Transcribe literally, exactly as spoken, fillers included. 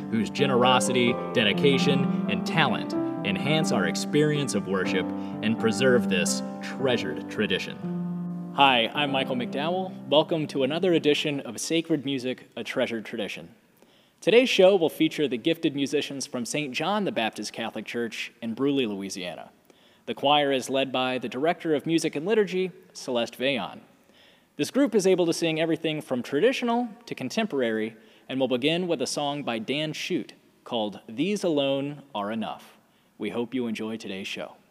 whose generosity, dedication, and talent enhance our experience of worship and preserve this treasured tradition. Hi, I'm Michael McDowell. Welcome to another edition of Sacred Music, A Treasured Tradition. Today's show will feature the gifted musicians from Saint John the Baptist Catholic Church in Bruley, Louisiana. The choir is led by the Director of Music and Liturgy, Celeste Veillon. This group is able to sing everything from traditional to contemporary, and will begin with a song by Dan Shute called These Alone Are Enough. We hope you enjoy today's show.